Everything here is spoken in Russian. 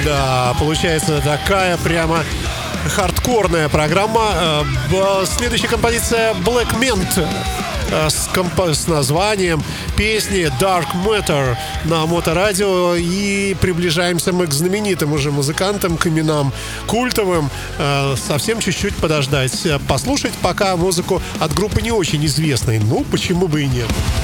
Да, получается такая прямо хардкорная программа. Следующая композиция Black Mint с названием песни Dark Matter на Моторадио. И приближаемся мы к знаменитым уже музыкантам, к именам культовым. Совсем чуть-чуть подождать. Послушать пока музыку от группы не очень известной. Ну, почему бы и нет.